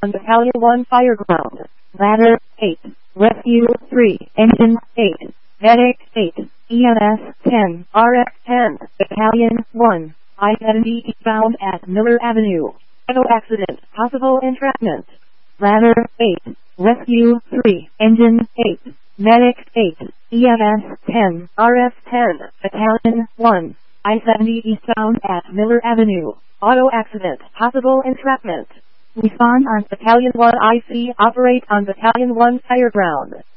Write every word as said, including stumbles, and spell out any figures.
on Battalion one Fireground. Ladder eight, Rescue three, Engine eight, Medic eight, E M S ten, R F ten, Battalion one, I seventy bound at Miller Avenue. Auto accident, possible entrapment. Ladder eight, Rescue three, Engine eight, Medic eight, E M S ten, R F ten, Battalion one, I seventy eastbound at Miller Avenue. Auto accident, possible entrapment. Respond on Battalion one I C, operate on Battalion one Fireground.